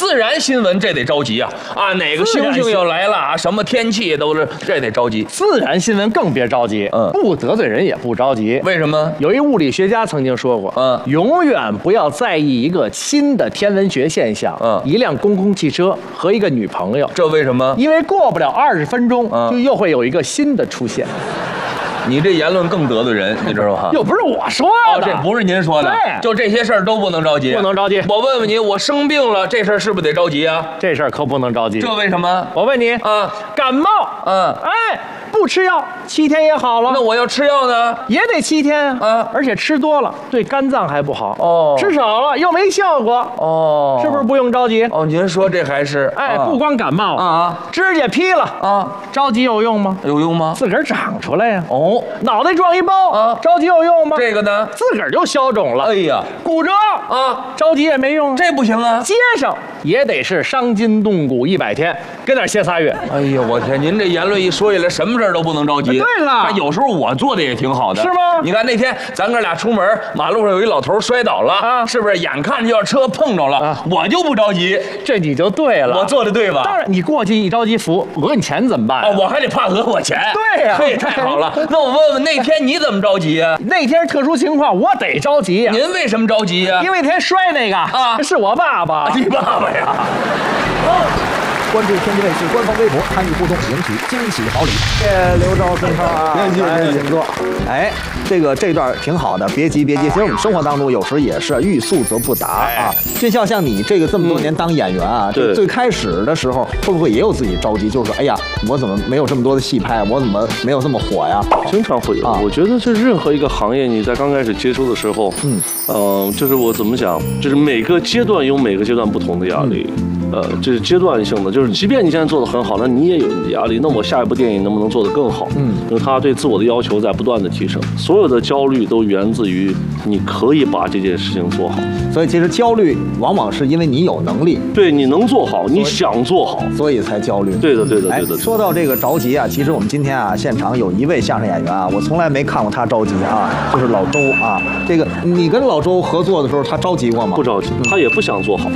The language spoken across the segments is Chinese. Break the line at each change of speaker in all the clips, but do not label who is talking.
自然新闻这得着急啊！啊，哪个星星又来了啊？什么天气都是，这得着急。
自然新闻更别着急，不得罪人也不着急。
为什么？
有一物理学家曾经说过，永远不要在意一个新的天文学现象，一辆公共汽车和一个女朋友。
这为什么？
因为过不了20分钟，就又会有一个新的出现。
你这言论更得罪人，你知道吗？
又不是我说的，
这不是您说的。
对，
就这些事儿都不能着急，
不能着急。
我问问你，我生病了，这事儿是不是得着急啊？
这事儿可不能着急。
这为什么？
我问你啊，感冒，不吃药7天也好了。
那我要吃药呢，
也得7天啊，而且吃多了对肝脏还不好
哦，
吃少了又没效果
哦，
是不是不用着急？
哦，您说这还是
不光感冒
啊，
指甲劈了啊，着急有用吗？
有用吗？
自个儿长出来呀。
哦，
脑袋撞一包啊，着急有用吗？
这个呢，
自个儿就消肿了。
哎呀，
骨折
啊，
着急也没用，
这不行啊，
接上也得是伤筋动骨100天，跟那歇仨月。
哎呀，我天，您这言论一说起来，什么事儿都不能着急。
对了，
有时候我做的也挺好的，
是吗？
你看那天咱哥俩出门，马路上有一老头摔倒了啊，是不是？眼看就要车碰着了，我就不着急，
这你就对了，
我做的对吧？
当然，你过去一着急扶讹你钱怎么办？
我还得怕讹我钱。
对呀，
嘿，太好了。那我问问，那天你怎么着急呀？
那天特殊情况，我得着急呀。
您为什么着急呀？
因为那天摔那个啊，是我爸爸。
你爸爸呀？
关注天津卫视官方微博，参与互动，赢取惊喜好礼。
谢谢刘钊、孙超啊，
请坐。哎，这段挺好的，别急别急。其实我们生活当中有时也是欲速则不达啊。就像你这么多年当演员啊，最开始的时候会不会也有自己着急？就是说，哎呀，我怎么没有这么多的戏拍？我怎么没有这么火呀？
经常会有。我觉得这任何一个行业，你在刚开始接触的时候，就是我怎么讲，就是每个阶段有每个阶段不同的压力。这是阶段性的，就是即便你现在做得很好，那你也有你的压力。那我下一部电影能不能做得更好？因为他对自我的要求在不断的提升，所有的焦虑都源自于你可以把这件事情做好。
所以其实焦虑往往是因为你有能力，
对你能做好，你想做好，
所以才焦虑。
对的。
说到这个着急啊，其实我们今天啊现场有一位相声演员啊，我从来没看过他着急啊，就是老周啊。这个你跟老周合作的时候，他着急过吗？
不着急，他也不想做好。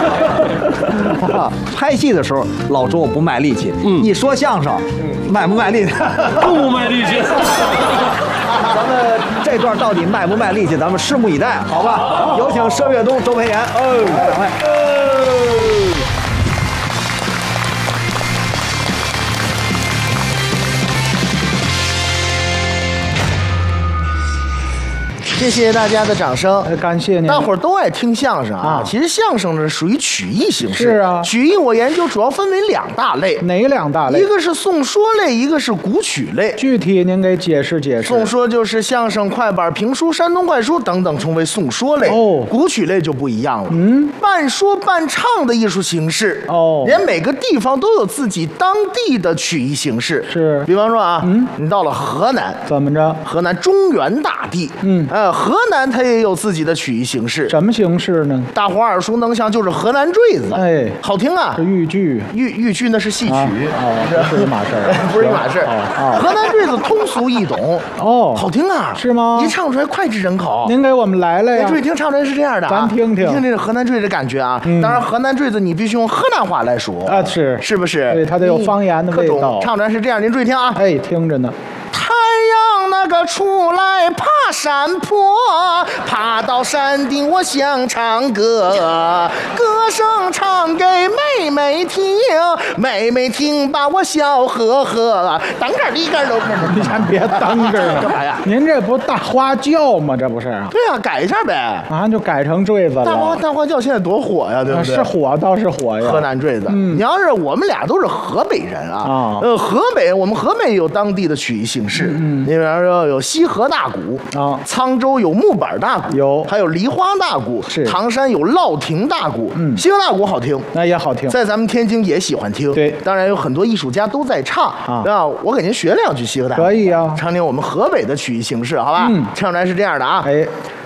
拍戏的时候，老周不卖力气。一说相声，卖不卖力气？
不卖力气。
咱们这段到底卖不卖力气？咱们拭目以待，好吧？有请佘岳东、周培源两位。
谢谢大家的掌声，
感谢您。
大伙儿都爱听相声啊。其实相声呢属于曲艺形式。
是啊，
曲艺我研究主要分为2大类。
哪2大类？
一个是颂说类，一个是古曲类。
具体您给解释解释。
颂说就是相声、快板、评书、山东快书等等，称为颂说类。古曲类就不一样了。半说半唱的艺术形式。连每个地方都有自己当地的曲艺形式。
是。
比方说啊，你到了河南，
怎么着？
河南中原大地。河南它也有自己的曲艺形式。
什么形式呢？
大伙耳熟能详，就是河南坠子。好听啊！
是豫剧，
豫剧那是戏曲。
不是一码事儿，
不是一码事儿。河南坠子通俗易懂。好听啊！
是吗？
一唱出来脍炙人口。
您给我们来呀！
注意听，唱出来是这样的啊，
咱听听。
听这个河南坠子感觉啊。当然，河南坠子你必须用河南话来说
啊，是
不是？
对，它得有方言的味道。
唱出来是这样，您注意听啊。
听着呢。
太阳那个出来爬山坡，爬到山顶我想唱歌，歌声唱给妹妹听，妹妹听把我笑呵呵。当个儿一个都，
你先别当个儿
干嘛呀？
您这不大花轿吗？这不是？
对啊，改一下呗。
就改成坠子了。
大花轿现在多火呀，对不对？
是火，倒是火呀。
河南坠子，你要是我们俩都是河北人啊，我们河北有当地的曲艺形式。你比方说有西河大鼓啊，沧州有木板大鼓，还有梨花大鼓，唐山有烙亭大鼓。西河大鼓好听，
那也好听，
在咱们天津也喜欢听。对，当然有很多艺术家都在唱啊。我给您学2句西河大鼓，
可以啊，
唱听我们河北的曲艺形式，好吧？唱出来是这样的啊。